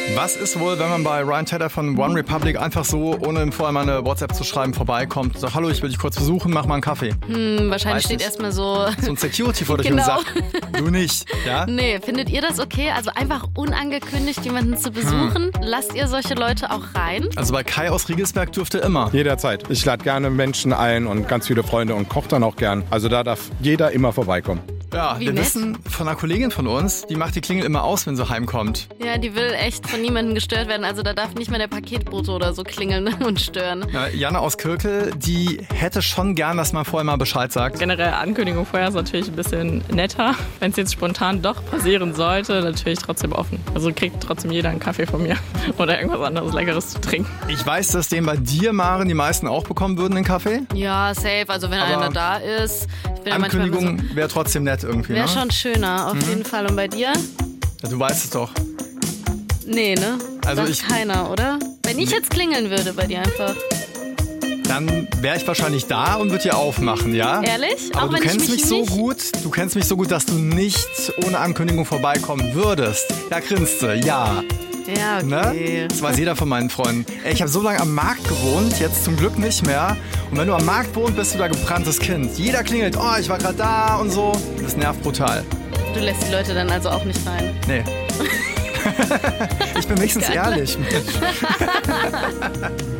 Was ist wohl, wenn man bei Ryan Tedder von One Republic einfach so, ohne ihm vorher mal eine WhatsApp zu schreiben, vorbeikommt und sagt, hallo, ich will dich kurz besuchen, mach mal einen Kaffee. Wahrscheinlich steht erstmal so ein Security vor der Tür und sagt, du nicht, ja? Nee, findet ihr das okay? Also einfach unangekündigt jemanden zu besuchen? Lasst ihr solche Leute auch rein? Also bei Kai aus Riegelsberg dürfte immer. Jederzeit. Ich lade gerne Menschen ein und ganz viele Freunde und koche dann auch gern. Also da darf jeder immer vorbeikommen. Ja, wir wissen von einer Kollegin von uns, die macht die Klingel immer aus, wenn sie heimkommt. Ja, die will echt von niemandem gestört werden. Also da darf nicht mehr der Paketbote oder so klingeln und stören. Ja, Janne aus Kirkel, die hätte schon gern, dass man vorher mal Bescheid sagt. Generell Ankündigung vorher ist natürlich ein bisschen netter. Wenn es jetzt spontan doch passieren sollte, natürlich trotzdem offen. Also kriegt trotzdem jeder einen Kaffee von mir oder irgendwas anderes Leckeres zu trinken. Ich weiß, dass den bei dir, Maren, die meisten auch bekommen würden, den Kaffee. Ja, safe. Also wenn einer da ist. Ankündigung wäre trotzdem nett irgendwie, Wäre schon schöner, auf jeden Fall. Und bei dir? Ja, du weißt es doch. Nee, ne? Also keiner, oder? Wenn ich jetzt klingeln würde bei dir einfach. Dann wäre ich wahrscheinlich da und würde dir aufmachen, ja? Ehrlich? Aber auch du kennst mich so gut, dass du nicht ohne Ankündigung vorbeikommen würdest. Da grinst du, ja. Ja, okay. Ne? Das weiß jeder von meinen Freunden. Ey, ich habe so lange am Markt gewohnt, jetzt zum Glück nicht mehr. Und wenn du am Markt wohnst, bist du da gebranntes Kind. Jeder klingelt, oh, ich war gerade da und so. Das nervt brutal. Du lässt die Leute dann also auch nicht rein? Nee. Ich bin wenigstens ehrlich.